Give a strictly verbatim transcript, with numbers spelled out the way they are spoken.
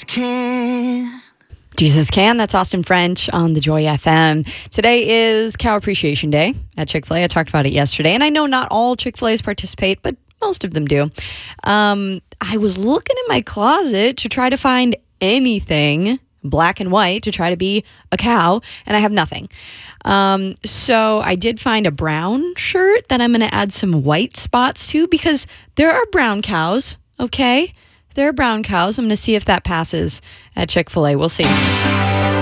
can. Jesus Can. That's Austin French on the Joy F M. Today is Cow Appreciation Day at Chick-fil-A. I talked about it yesterday, and I know not all Chick-fil-A's participate, but most of them do. Um, I was looking in my closet to try to find anything black and white to try to be a cow, and I have nothing. Um, so I did find a brown shirt that I'm going to add some white spots to, because there are brown cows, okay? There are brown cows. I'm going to see if that passes at Chick-fil-A. We'll see.